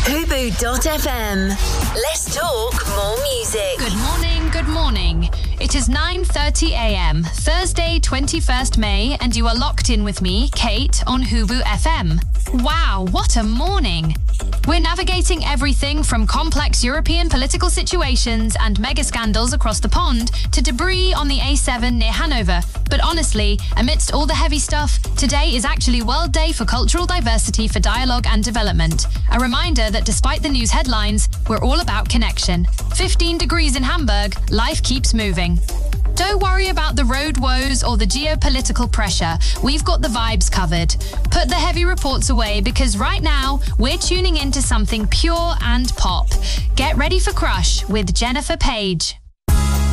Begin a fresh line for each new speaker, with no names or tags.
Hubu.fm. Let's talk more music.
Good morning, good morning. It is 9:30 a.m, Thursday, 21st May, and you are locked in with me, Kate, on Hubu FM. Wow, what a morning! We're navigating everything from complex European political situations and mega scandals across the pond to debris on the A7 near Hanover. But honestly, amidst all the heavy stuff, today is actually World Day for Cultural Diversity for Dialogue and Development. A reminder that despite the news headlines, we're all about connection. 15 degrees in Hamburg, life keeps moving. Don't worry about the road woes or the geopolitical pressure. We've got the vibes covered. Put the heavy reports away because right now, we're tuning into something pure and pop. Get ready for Crush with Jennifer Page.